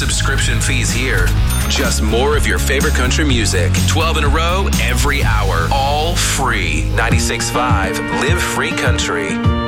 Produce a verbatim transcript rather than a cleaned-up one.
subscription fees here. Just more of your favorite country music. twelve in a row, every hour. All free. ninety-six point five Live Free Country.